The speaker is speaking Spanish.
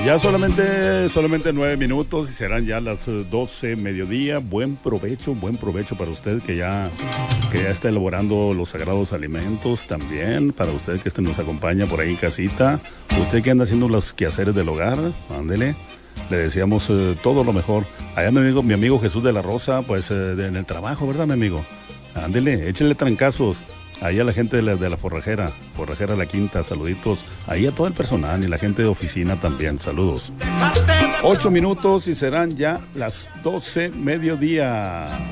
Ya solamente 9 minutos y serán ya las 12 mediodía. Buen provecho para usted que ya está elaborando los sagrados alimentos. También para usted que nos acompaña por ahí en casita. Usted que anda haciendo los quehaceres del hogar, ándele. Le deseamos todo lo mejor. Allá mi amigo Jesús de la Rosa, pues en el trabajo, ¿verdad, mi amigo? Ándele, échele trancazos. Ahí a la gente de la Forrajera La Quinta, saluditos. Ahí a todo el personal y la gente de oficina también, saludos. 8 minutos y serán ya las 12 mediodía.